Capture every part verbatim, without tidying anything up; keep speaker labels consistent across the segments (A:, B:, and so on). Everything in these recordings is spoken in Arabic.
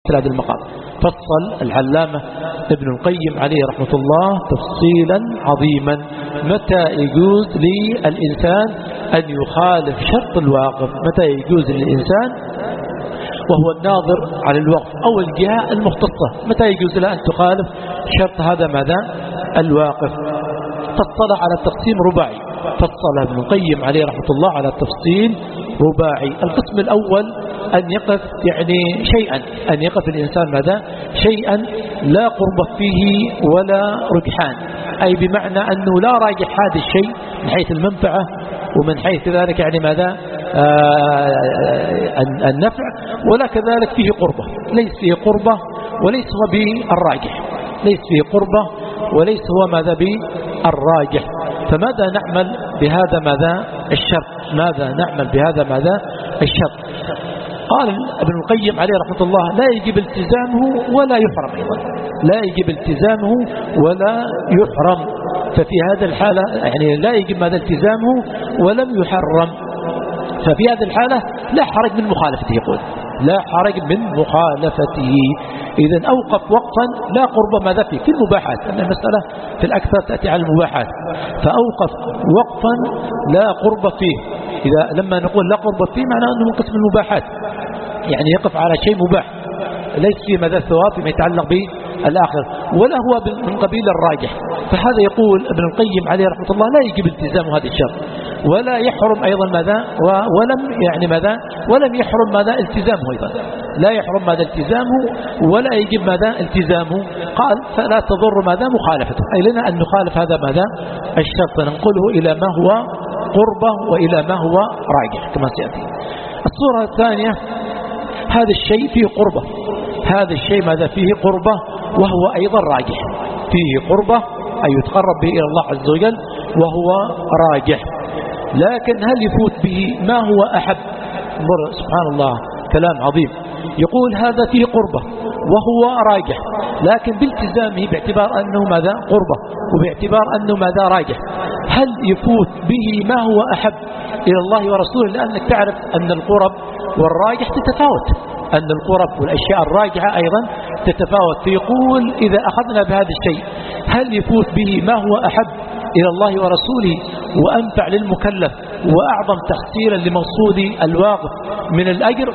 A: مثل هذا المقام. فصل العلامة ابن القيم عليه رحمة الله تفصيلا عظيما متى يجوز للإنسان أن يخالف شرط الواقف، متى يجوز للإنسان وهو الناظر على الوقف أو الجهة المختصة متى يجوز له أن تخالف شرط هذا ماذا الواقف. فصل على تقسيم رباعي، فصل ابن القيم عليه رحمة الله على تفصيل رباعي. القسم الأول أن يقف يعني شيئا، أن يقف الإنسان ماذا شيئا لا قرب فيه ولا رجحان، أي بمعنى أنه لا راجح هذا الشيء من حيث المنفعة ومن حيث ذلك يعني ماذا آه النفع، ولا كذلك فيه قربة، ليس فيه قربة وليس هو بالراجح، ليس فيه قربة وليس هو ماذا بالراجح. فماذا نعمل بهذا ماذا الشرط، ماذا نعمل بهذا ماذا الشرط؟ قال ابن القيم عليه رحمة الله لا يجب التزامه ولا يحرم أيضا، لا يجب التزامه ولا يحرم. ففي هذا الحالة يعني لا يجب ماذا التزامه ولم يحرم، ففي هذه الحالة لا حرج من مخالفته، يقول لا حرج من مخالفته. إذن أوقف وقفا لا قرب ماذا فيه في المباحات، أن المسألة في الأكثر تأتي على المباحات، فأوقف وقفا لا قرب فيه. إذا لما نقول لا قرب فيه معناه أنه من قسم المباحات، يعني يقف على شيء مباح ليس فيه ماذا ثواب فيما يتعلق بالآخر ولا هو من قبيل الراجح. فهذا يقول ابن القيم عليه رحمة الله لا يجب التزام هذا الشرط ولا يحرم أيضا ماذا ولم يعني ماذا ولم يحرم ماذا التزامه أيضا، لا يحرم ماذا التزامه ولا يجب ماذا التزامه. قال فلا تضر ماذا مخالفته، أي لنا أن نخالف هذا ماذا الشرط فننقله إلى ما هو قربة وإلى ما هو راجح كما سيأتي. الصورة الثانية هذا الشيء فيه قربة، هذا الشيء ماذا فيه قربة وهو أيضا راجح، فيه قربة أي يتقرب به إلى الله عز وجل وهو راجح، لكن هل يفوت به ما هو أحب؟ سبحان الله كلام عظيم. يقول هذا فيه قربة وهو راجح، لكن بالتزامه باعتبار أنه ماذا قربة وباعتبار أنه ماذا راجح، هل يفوت به ما هو أحب إلى الله ورسوله؟ لأنك تعرف أن القرب والراجح تتفاوت، أن القرب والأشياء الراجحة أيضا تتفاوت. فيقول إذا أخذنا بهذا الشيء هل يفوت به ما هو أحب إلى الله ورسوله وأنفع للمكلف وأعظم تحصيلا لمقصود الواقف من الأجر؟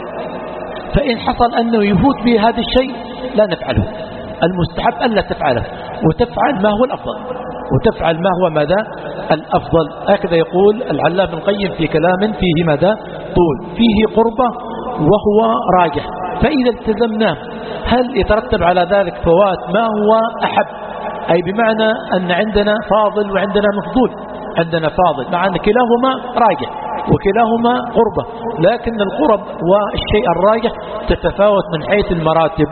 A: فإن حصل أنه يفوت به هذا الشيء لا نفعله، المستحب ألا تفعله وتفعل ما هو الأفضل، وتفعل ما هو ماذا الأفضل. هكذا يقول العلامة ابن القيم في كلام فيه ماذا طول، فيه قربة وهو راجح، فإذا التزمناه هل يترتب على ذلك فوات ما هو أحب؟ أي بمعنى أن عندنا فاضل وعندنا مفضول، عندنا فاضل مع أن كلاهما راجح وكلاهما قربة، لكن القرب والشيء الراجح تتفاوت من حيث المراتب.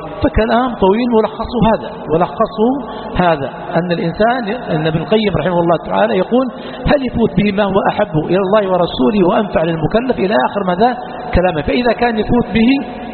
A: فكلام طويل ولخصوا هذا ولخصوا هذا أن الإنسان أن ابن القيم رحمه الله تعالى يقول هل يفوت به ما هو أحب إلى الله ورسوله وأنفع للمكلف إلى آخر ماذا كلامه. فإذا كان يفوت به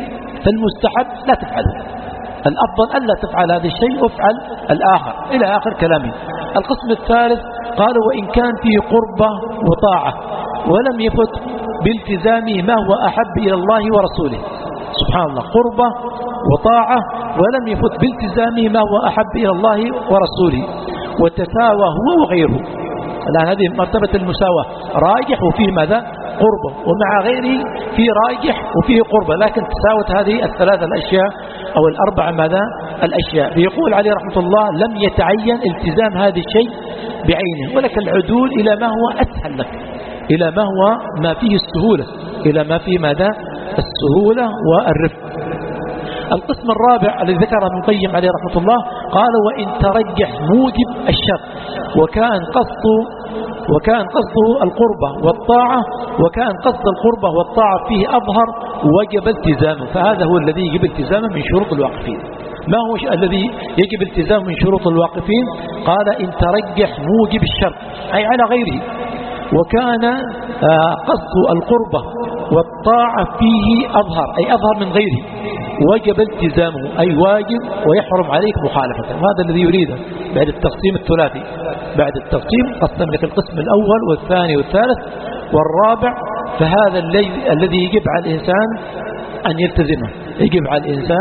A: فالمستحب لا تفعله، الأفضل ألا تفعل هذا الشيء وافعل الآخر إلى آخر كلامه. القسم الثالث قال وإن كان فيه قربة وطاعة ولم يفت بالتزامه ما هو أحب إلى الله ورسوله، سبحان الله قربة وطاعة ولم يفت بالتزامه ما هو أحب إلى الله ورسوله وتساوى هو وغيره. الآن هذه مرتبة المساواة، راجح وفيه ماذا قربة ومع غيره فيه راجح وفيه قربة، لكن تساوت هذه الثلاثة الأشياء أو الأربعة ماذا الأشياء. فيقول عليه رحمة الله لم يتعين التزام هذا الشيء بعينه، ولك العدول إلى ما هو أسهل لك، إلى ما هو ما فيه السهولة، إلى ما فيه ماذا السهولة والرفق. القسم الرابع الذي ذكره ابن القيم عليه رحمة الله قال وإن ترجح موجب الشرط وكان قصده وكان قصده القربة والطاعة وكان قصد القربة والطاعة فيه أظهر وجب التزامه. فهذا هو الذي يجب التزامه من شروط الواقفين. ما هو الذي يجب التزامه من شروط الواقفين؟ قال إن ترجح موجب الشرط أي على غيره وكان قصد القربة والطاعة فيه أظهر أي أظهر من غيره وجب التزامه أي واجب ويحرم عليك مخالفته. وهذا الذي يريده بعد التقسيم الثلاثي. بعد التقسيم قسم لك القسم الأول والثاني والثالث والرابع، فهذا الذي يجب على الإنسان أن يلتزمه، يجب على الإنسان